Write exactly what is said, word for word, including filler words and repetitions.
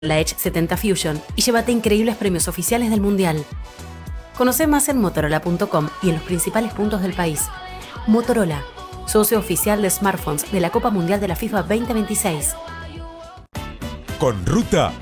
la Edge setenta Fusion y llévate increíbles premios oficiales del Mundial. Conoce más en Motorola punto com y en los principales puntos del país. Motorola, socio oficial de smartphones de la Copa Mundial de la FIFA veinte veintiséis. Con Ruta